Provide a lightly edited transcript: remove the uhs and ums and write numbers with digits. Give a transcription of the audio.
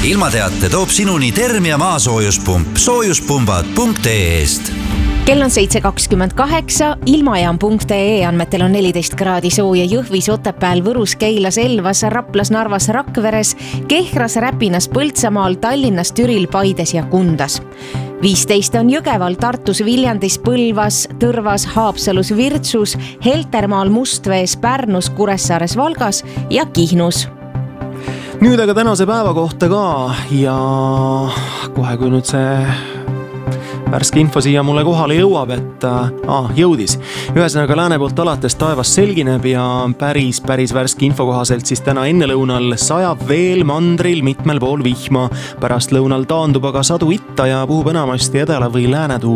Ilmateate toob sinuni Termia maasoojuspump soojuspumbad.ee-st. Kell on 7.28, ilmajaam.ee andmetel on 14 kraadi sooja Jõhvis, Otepääl, Võrus, Keilas, Elvas, Raplas, Narvas, Rakveres, Kehras, Räpinas, Põltsamaal, Tallinnas, Türil, Paides ja Kundas. 15 on Jõgeval, Tartus, Viljandis, Põlvas, Tõrvas, Haapsalus, Virtsus, Heltermaal, Mustvees, Pärnus, Kuressaares, Valgas ja Kihnus. Nüüd aga tänase päeva kohta ka ja kohe kui nüüd see värske info siia mulle kohale jõuab, et jõudis. Ühesõnaga lääne poolt alates taevas selgineb ja päris värske info kohaselt siis täna ennelõunal sajab veel mandril mitmel pool vihma. Pärast lõunal taandub aga sadu itta ja puhub enamasti edela või läänetuul.